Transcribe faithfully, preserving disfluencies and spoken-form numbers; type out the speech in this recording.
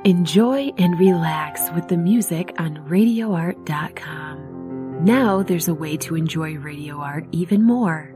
Enjoy and relax with the music on radio art dot com. Now there's a way to enjoy Radio Art even more.